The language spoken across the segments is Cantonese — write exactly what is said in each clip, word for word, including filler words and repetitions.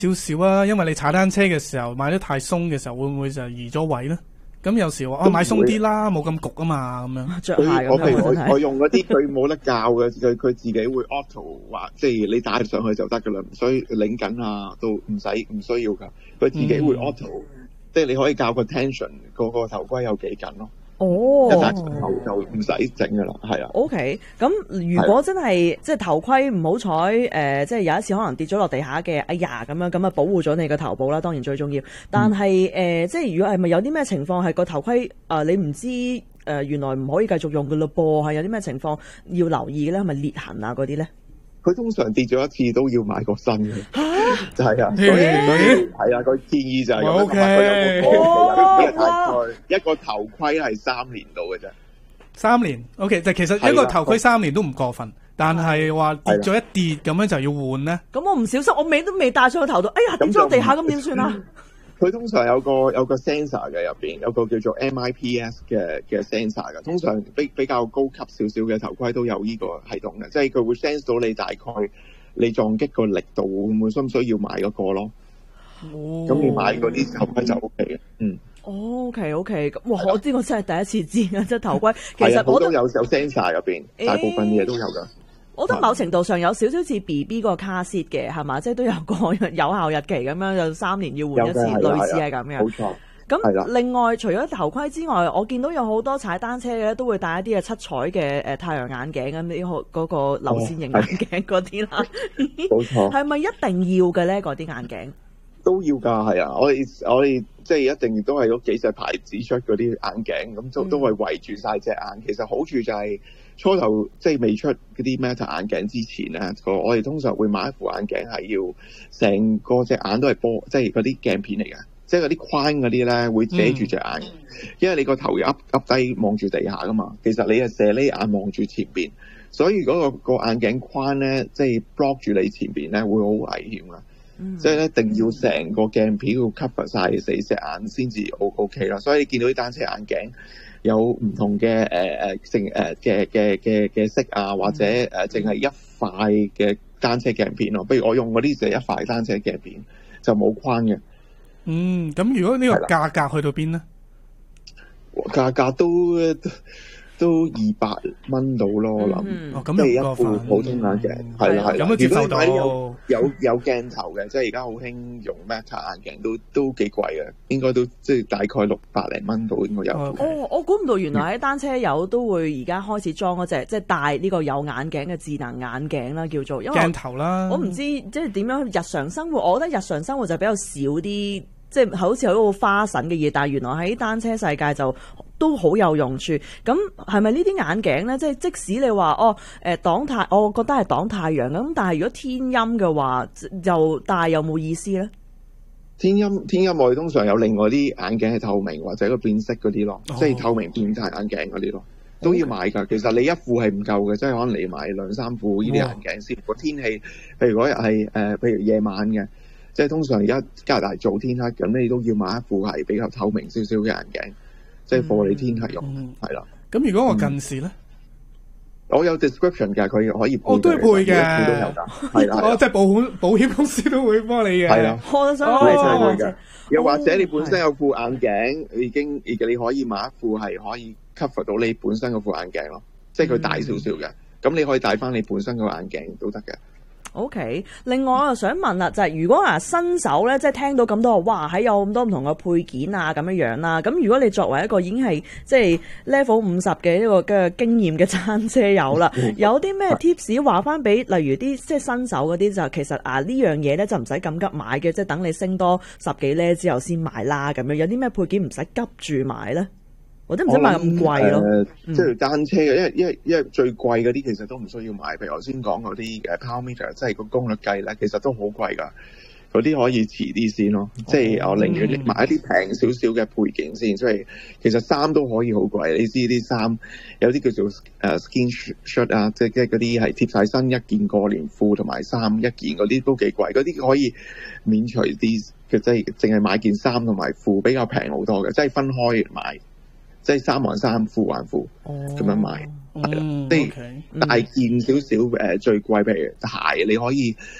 少少啊，因為你踩單車嘅時候買得太鬆嘅時候，會唔會就移咗位咧？咁有時話啊買鬆啲啦，冇咁焗啊嘛，咁樣着鞋咁我譬如樣真係。 我我用嗰啲佢冇得教嘅，佢佢自己會 auto 話，即係你帶上去就得噶啦，唔需要擰緊啊，都唔使唔需要噶，佢自己會 auto，、嗯、即係你可以教個 tension 個個頭盔有幾緊咯。 哦， 一戴上頭就唔使整噶啦，係啊。 O K， 咁如果真係即係頭盔唔好彩，誒、呃，即係有一次可能跌咗落地下嘅，哎呀咁樣，咁啊保護咗你個頭部啦，當然最重要。但係誒、呃，即係如果係咪有啲咩情況係個頭盔啊、呃？你唔知誒、呃，原來唔可以繼續用噶嘞噃？係有啲咩情況要留意嘅咧？係咪裂痕啊嗰啲咧？ 佢通常跌咗一次都要買個新嘅，就係啊，所以欸所以係啊，佢建議就係咁樣，同埋佢有個哦一個大概一個頭盔係三年到嘅啫。 三年 OK， 就其實一個頭盔三年都唔過分，但係話跌咗一跌咁樣就要換咧。 咁我唔小心，我尾都未戴上個頭度，哎呀跌咗落地下，咁點算啊？ 佢通常有個有個 sensor 嘅入邊，有個叫做 M I P S 嘅嘅 sensor 嘅。通常比比較高級少少嘅頭盔都有呢個系統嘅，即係佢會 sense 到你大概你撞擊個力度會唔會需唔需要買嗰個咯。哦，咁你買嗰啲頭盔就 O K 嘅。嗯。 哦 ，OK OK，哇！我知我真係第一次知啊，即係頭盔。其實我都有有 sensor 入邊，大部分嘢都有㗎。 我覺得某程度上有少少似 B B 個卡 set 嘅，係嘛？即係都有個有效日期咁樣，有三年要換一次，類似係咁樣。 冇錯。 咁另外除咗頭盔之外，我見到有好多踩單車嘅咧，都會戴一啲嘅七彩嘅誒太陽眼鏡咁，呢個嗰個流線型眼鏡嗰啲啦。 冇錯。 係咪一定要嘅咧？嗰啲眼鏡？ 都要㗎，係啊！我哋我哋即係一定都係嗰幾隻牌子出嗰啲眼鏡，咁都都係圍住晒隻眼。其實好處就係初頭即係未出嗰啲 Meta 眼鏡之前咧，我哋通常會買一副眼鏡係要成個隻眼都係波，即係嗰啲鏡片嚟嘅，即係嗰啲框嗰啲咧會遮住隻眼，嗯、因為你個頭要噏噏低望住地下㗎嘛。其實你係射呢眼望住前邊，所以如果個個眼鏡框咧即係 block 住你前邊咧，會好危險㗎。嗯、即係一定要成個鏡片要 cover 晒四隻眼先至 O O K 啦，所以你見到啲單車眼鏡有唔同嘅誒誒成誒嘅嘅嘅嘅色啊，或者誒淨係一塊嘅單車鏡片咯。不如我用嗰啲就係一塊單車鏡片，就冇框嘅。 嗯，咁如果呢個價格去到邊咧？ 價格都都。都二百蚊到咯，我諗，即係一副普通眼鏡，係啦係啦。 咁都接受到。 有有有鏡頭嘅，即係而家好興用 Meta 眼鏡，都都幾貴嘅，應該都即係大概六百零蚊到應該有。 哦，我估唔到原來喺單車友都會而家開始裝嗰隻，即係戴呢個有眼鏡嘅智能眼鏡啦，叫做。因為鏡頭啦。 我唔知即係點樣日常生活，我覺得日常生活就比較少啲。即係好似好個花神嘅嘢，但係原來喺單車世界就都好有用處。咁係咪呢啲眼鏡咧？即係即使你話哦，誒擋太，我覺得係擋太陽咁，但係如果天陰嘅話，又戴有冇意思咧？ 天陰天陰我哋通常有另外啲眼鏡係透明或者個變色嗰啲咯，哦、即係透明變態眼鏡嗰啲咯，都要買㗎。其實你一副係唔夠嘅，即係可能你買兩三副呢啲眼鏡先。個、哦、天氣，譬如嗰日係誒，譬如夜晚嘅。即係通常而家加拿大做天黑咁，你都要買一副係比較透明少少嘅眼鏡，即係貨你天黑用，係啦、嗯。 咁、嗯、如果我近視咧、嗯， 我有 description 㗎，佢可以配。我都係配嘅， 都有㗎，係啦。 哦，即係保險保險公司都會幫你嘅。 係啦， 我想係真係會嘅。又或者你本身有副眼鏡，已經而你可以買一副係可以 cover 到你本身嗰副眼鏡咯，即係佢大少少嘅，咁、嗯、你可以戴翻你本身個眼鏡都得嘅。 OK， 另外我又想問啦，就係、是、如果啊新手咧，即係聽到咁多哇，喺有咁多唔同嘅配件啊咁樣樣啦，咁如果你作為一個已經係即係 level 五十嘅一個嘅經驗嘅單車友啦，有啲咩 tips 話翻俾，例如啲即係新手嗰啲就其實啊呢樣嘢咧就唔使咁急買嘅，即係等你升多十幾呢之後先買啦咁樣，有啲咩配件唔使急住買咧？或者唔使買咁貴咯， 呃嗯、即係單車嘅，因為因為因為最貴嗰啲其實都唔需要買，譬如我先講嗰啲誒 power meter，即係個功率計咧，其實都好貴㗎。嗰啲可以遲啲先咯，哦、即係我寧願買一啲平少少嘅配件先。所以其實衫都可以好貴，你知啲衫有啲叫做誒 skin shirt 啊，即係即係嗰啲係貼晒身一件過連褲同埋衫一件嗰啲都幾貴，嗰啲可以免除啲嘅，即係淨係買件衫同埋褲比較平好多嘅，即係分開買。即係衫還衫，褲還褲，咁、oh, 樣買，係啦、嗯。即係大件少少誒，最貴譬如鞋，你可以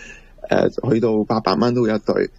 誒去到八百蚊都有一對。